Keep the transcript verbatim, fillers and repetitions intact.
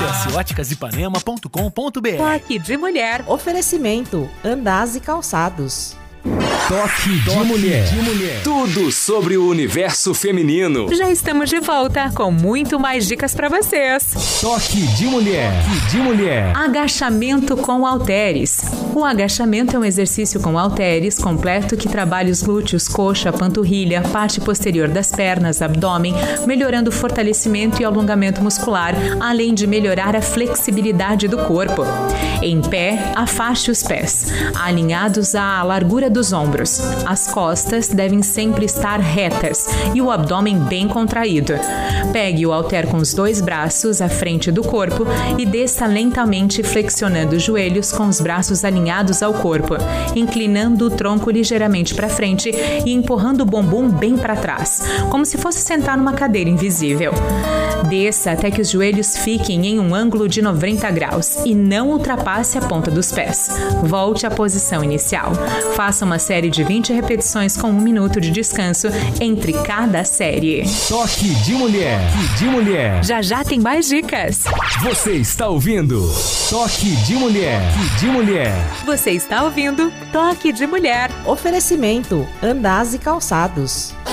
Acesse óticas ipanema ponto com ponto br. Toque de Mulher. Oferecimento Andaz e Calçados. Toque de Mulher. de Mulher. Tudo sobre o universo feminino. Já estamos de volta com muito mais dicas para vocês. Toque de Mulher. de Mulher. Agachamento com halteres. O agachamento é um exercício com halteres completo que trabalha os glúteos, coxa, panturrilha, parte posterior das pernas, abdômen, melhorando o fortalecimento e alongamento muscular, além de melhorar a flexibilidade do corpo. Em pé, afaste os pés, alinhados à largura dos ombros. As costas devem sempre estar retas e o abdômen bem contraído. Pegue o halter com os dois braços à frente do corpo e desça lentamente flexionando os joelhos com os braços alinhados ao corpo, inclinando o tronco ligeiramente para frente e empurrando o bumbum bem para trás, como se fosse sentar numa cadeira invisível. Desça até que os joelhos fiquem em um ângulo de noventa graus e não ultrapasse a ponta dos pés. Volte à posição inicial. Faça uma série de vinte repetições com um minuto de descanso entre cada série. Toque de Mulher. de Mulher. Já já tem mais dicas. Você está ouvindo Toque de Mulher. de Mulher. Você está ouvindo Toque de Mulher. Oferecimento Andaz e Calçados.